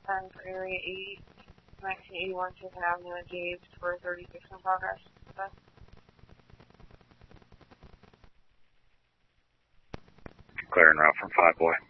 for Area 8, 1981 Fifth Avenue at Gabe's for 36 in progress. Clearing route from 5 boy.